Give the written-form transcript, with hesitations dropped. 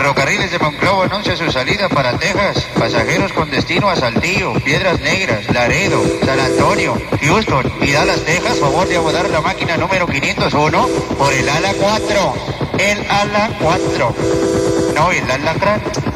Ferrocarriles de Monclova anuncia su salida para Texas. Pasajeros con destino a Saltillo, Piedras Negras, Laredo, San Antonio, Houston y Dallas, Texas. Favor de abordar la máquina número 501 por el ala 4. El ala 4. No, el alacrán.